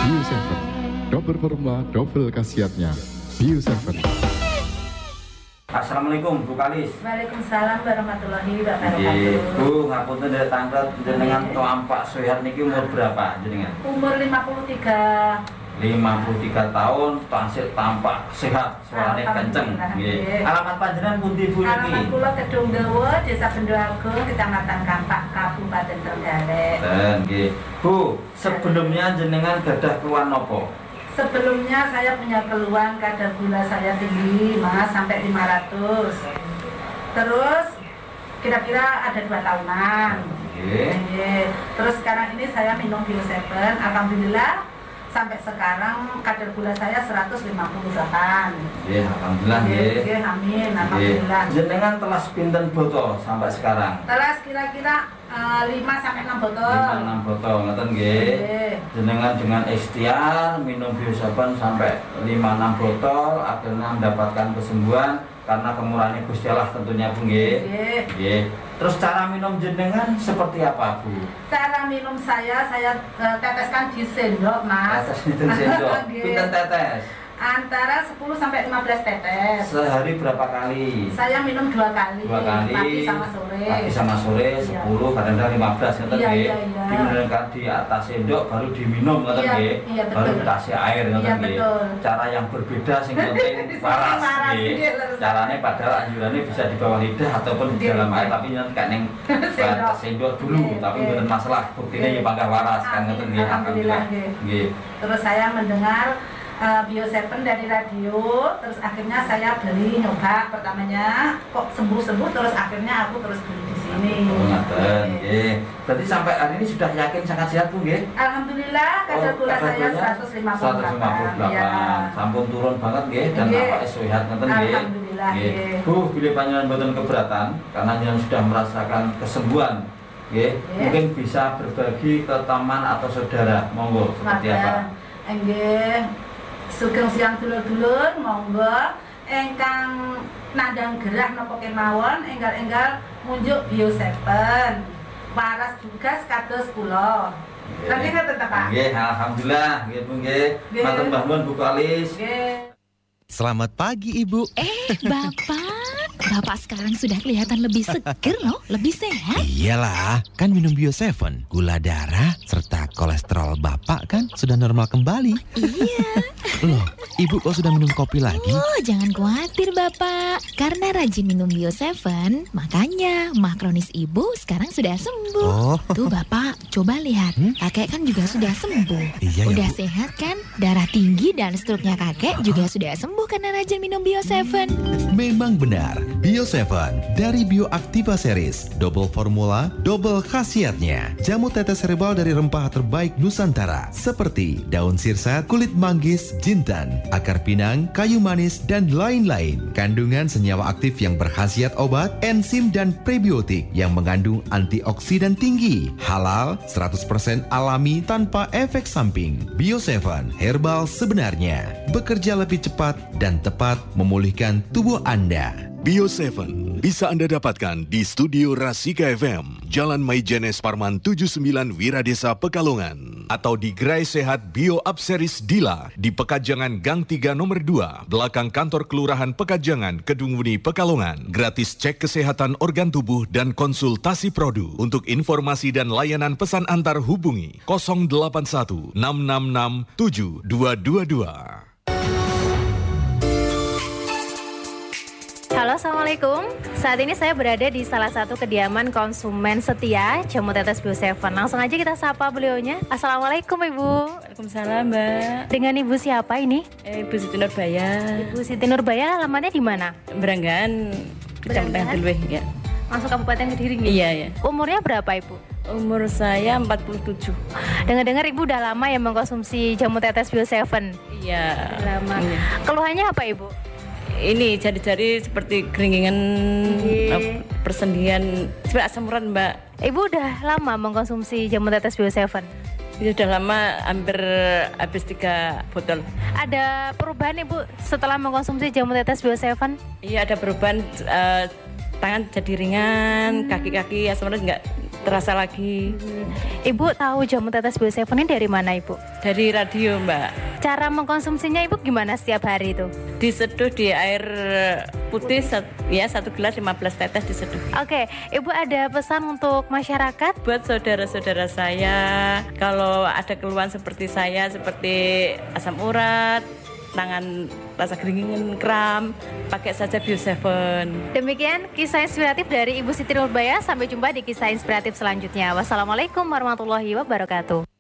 Bio7, double formula, double khasiatnya. Bio7. Assalamualaikum Bu Kalis. Waalaikumsalam warahmatullahi wabarakatuh. Bu, ngapunten dari tanggal jenengan Tampak Sehat niki umur berapa jenengan? Umur 53. 53 tahun, tansih tampak sehat, suarane kenceng. Nggih. Alamat panjenengan pundi Bu niki? Alamat kula Kedung Dawa, Desa Bendo Agung, Kecamatan Kampak, Kabupaten Trenggalek. Nggih. Bu, sebelumnya jenengan gadah keluhan napa? Sebelumnya saya punya keluhan kadar gula saya tinggi, Mas, sampai 500. Terus kira-kira ada 2 tahunan. Terus sekarang ini saya minum Bio7, alhamdulillah sampai sekarang kadar gula saya 158. Alhamdulillah nggih. Amin, alhamdulillah. Jenengan telah pinten botol sampai sekarang? Telas kira-kira 5-6 botol. 5-6 botol, ngoten nggih. Jenengan dengan ikhtiar minum Bio7 sampai 5-6 botol, akhirnya mendapatkan kesembuhan karena kemurahan Gusti Allah tentunya Bu nggih. Nggih. Terus cara minum jenengan seperti apa Bu? Cara minum saya teteskan di sendok, Mas. Tetes di sendok. Pinten tetes? Antara 10 sampai 15 tetes. Sehari berapa kali? Saya minum 2 kali. 2 kali. Pagi sama sore. Pagi sama sore 10, kadang-kadang 15 ngoten nggih. Iya. Diminumkan di atas sendok baru diminum ngoten nggih. Iya, baru betul. dikasih air ngoten nggih. Cara yang berbeda sing penting waras nggih. Carane padahal anjurannya bisa di bawah lidah ataupun di dalam air, tapi nanti kan ning sendok dulu, tapi bener masalah. Buktinya ya bangga waras kan ngoten nggih. Alhamdulillah nggih. Terus saya mendengar Bio7 dari radio, terus akhirnya saya beli nyoba pertamanya kok sembuh terus akhirnya aku terus beli di sini. Nggih. Berarti sampai hari ini sudah yakin sangat sehat Bu nggih? Alhamdulillah kadar gula saya 158. Ya. Sampun turun banget nggih dan awake sehat ngoten nggih. Alhamdulillah nggih. Bu, bila panjenengan mboten keberatan karena jenengan sudah merasakan kesembuhan nggih, mungkin bisa berbagi ke teman atau saudara. Monggo seperti apa? Nggih. Sugeng siang dulur-dulur, monggo engkang nandang gerah napa kemawon enggal-enggal munjuk Bio7. Waras juga kados kula. Lagi ngoten ta, Pak? Nggih, alhamdulillah nggih Bu nggih. Matur nuwun Bu Kalis. Nggih. Selamat pagi Ibu. Bapak sekarang sudah kelihatan lebih seger loh, lebih sehat. Iyalah, kan minum Bio7, gula darah serta kolesterol Bapak kan sudah normal kembali. Iya. Loh, Ibu kok sudah minum kopi lagi? Oh, jangan khawatir Bapak. Karena rajin minum Bio7, makanya mah kronis Ibu sekarang sudah sembuh. Oh. Tuh Bapak, coba lihat. Kakek kan juga sudah sembuh. Iya, udah ya, Bu. sehat kan? Darah tinggi dan struknya kakek juga sudah sembuh karena rajin minum Bio7. Memang benar, Bio7 dari Bioactiva Series, double formula, double khasiatnya. Jamu tetes herbal dari rempah terbaik Nusantara seperti daun sirsa, kulit manggis, jintan, akar pinang, kayu manis, dan lain-lain. Kandungan senyawa aktif yang berkhasiat obat, enzim, dan prebiotik yang mengandung antioksidan tinggi. Halal, 100% alami tanpa efek samping. Bio7 herbal sebenarnya bekerja lebih cepat dan tepat memulihkan tubuh Anda. Bio7 bisa Anda dapatkan di Studio Rasika FM, Jalan Maijenes Parman 79 Wiradesa Pekalongan, atau di Gerai Sehat Bio Upseries Dila di Pekajangan Gang 3 nomor 2, belakang kantor Kelurahan Pekajangan, Kedung Wuni, Pekalongan. Gratis cek kesehatan organ tubuh dan konsultasi produk. Untuk informasi dan layanan pesan antar hubungi 081 666 7222. Halo, Assalamualaikum. Saat ini saya berada di salah satu kediaman konsumen setia Jamu Tetes Bio7. Langsung aja kita sapa beliaunya. Assalamualaikum Ibu. Waalaikumsalam Mbak. Dengan Ibu siapa ini? Ibu Siti Nurbaya. Ibu Siti Nurbaya, alamatnya di mana? Beranggan, Kecamatan Delweh ya. Masuk Kabupaten Kediri nih? Iya ya. Umurnya berapa Ibu? Umur saya 47. Dengar-dengar Ibu udah lama ya mengkonsumsi Jamu Tetes Bio7. Iya. Lama. Iya. Keluhannya apa Ibu? Ini jari-jari seperti keringingan, persendian, seperti asam urat Mbak. Ibu udah lama mengkonsumsi Jamu Tetes Bio7? Ini sudah lama, hampir habis 3 botol. Ada perubahan Ibu setelah mengkonsumsi Jamu Tetes Bio7? Iya, ada perubahan, tangan jadi ringan, kaki-kaki asam urat terasa lagi. Ibu tahu jamu tetes Bio Seven ini dari mana Ibu? Dari radio Mbak. Cara mengkonsumsinya Ibu gimana setiap hari itu? Diseduh di air putih, 1 gelas 15 tetes diseduh. Oke, Ibu ada pesan untuk masyarakat? Buat saudara-saudara saya, kalau ada keluhan seperti saya, seperti asam urat, tangan rasa keringin, kram, pakai saja Bio Seven. Demikian kisah inspiratif dari Ibu Siti Nurbaya. Sampai jumpa di kisah inspiratif selanjutnya. Wassalamualaikum warahmatullahi wabarakatuh.